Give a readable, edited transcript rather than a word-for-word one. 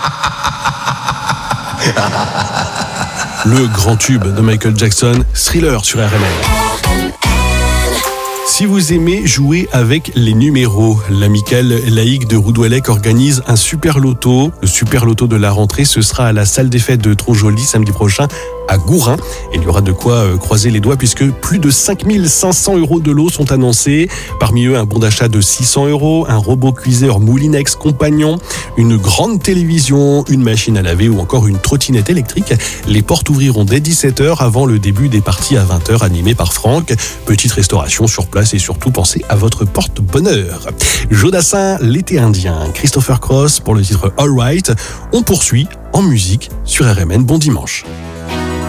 Le grand tube de Michael Jackson, Thriller sur RMN. Si vous aimez jouer avec les numéros, l'amicale laïque de Roudoilec organise un super loto. Le super loto de la rentrée, ce sera à la salle des fêtes de Tronjoli samedi prochain à Gourin. Et il y aura de quoi croiser les doigts puisque plus de 5500 € de lots sont annoncés. Parmi eux, un bon d'achat de 600 €, un robot cuiseur Moulinex Compagnon, une grande télévision, une machine à laver ou encore une trottinette électrique. Les portes ouvriront dès 17h avant le début des parties à 20h animées par Franck. Petite restauration sur place et surtout pensez à votre porte-bonheur. Jodassin, l'été indien, Christopher Cross pour le titre All Right. On poursuit en musique sur RMN. Bon dimanche.